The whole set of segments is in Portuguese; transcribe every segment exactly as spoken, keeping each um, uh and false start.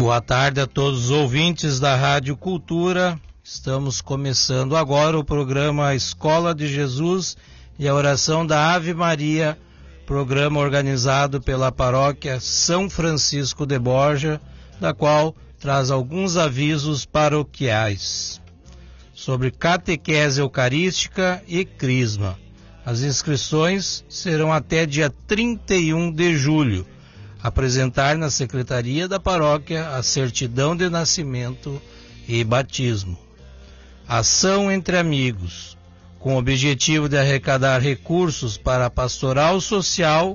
Boa tarde a todos os ouvintes da Rádio Cultura. Estamos começando agora o programa Escola de Jesus e a Oração da Ave Maria, programa organizado pela Paróquia São Francisco de Borja, da qual traz alguns avisos paroquiais sobre catequese eucarística e crisma. As inscrições serão até dia trinta e um de julho. Apresentar na Secretaria da Paróquia a certidão de nascimento e batismo. Ação entre amigos, com o objetivo de arrecadar recursos para a pastoral social,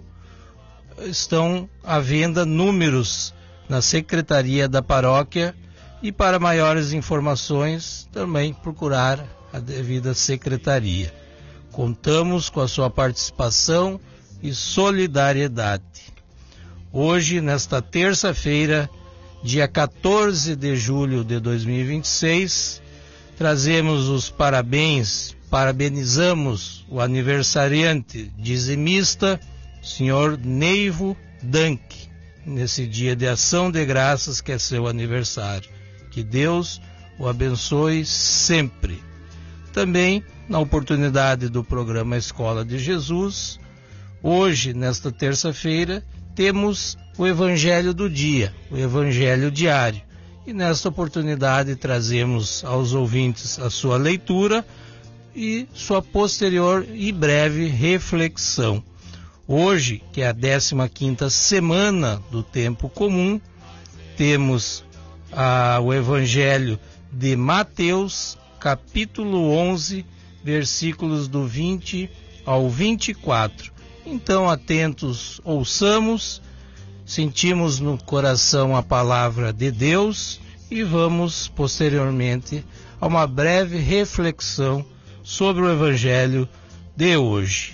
estão à venda números na Secretaria da Paróquia e para maiores informações também procurar a devida secretaria. Contamos com a sua participação e solidariedade. Hoje, nesta terça-feira, dia quatorze de julho de dois mil e vinte e seis, trazemos os parabéns, parabenizamos o aniversariante dizimista, senhor Neivo Danque, nesse dia de ação de graças que é seu aniversário. Que Deus o abençoe sempre. Também, na oportunidade do programa Escola de Jesus, hoje, nesta terça-feira, temos o Evangelho do dia, o Evangelho diário. E nesta oportunidade trazemos aos ouvintes a sua leitura e sua posterior e breve reflexão. Hoje, que é a décima quinta semana do tempo comum, temos ah, o Evangelho de Mateus, capítulo onze, versículos do vinte ao vinte e quatro. Então, atentos, ouçamos, sentimos no coração a palavra de Deus e vamos, posteriormente, a uma breve reflexão sobre o Evangelho de hoje.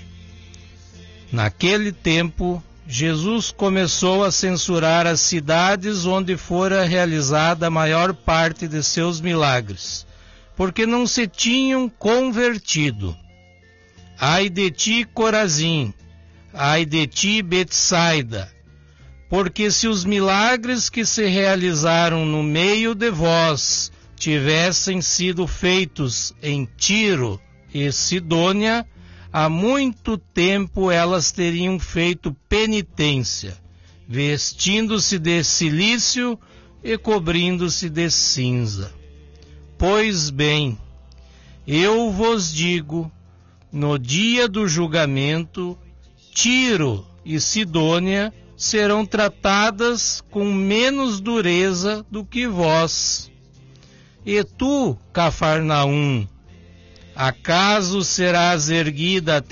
Naquele tempo, Jesus começou a censurar as cidades onde fora realizada a maior parte de seus milagres, porque não se tinham convertido. Ai de ti, Corazim! Ai de ti, Betsaida! Porque se os milagres que se realizaram no meio de vós tivessem sido feitos em Tiro e Sidônia, há muito tempo elas teriam feito penitência, vestindo-se de cilício e cobrindo-se de cinza. Pois bem, eu vos digo, no dia do julgamento, Tiro e Sidônia serão tratadas com menos dureza do que vós. E tu, Cafarnaum, acaso serás erguida até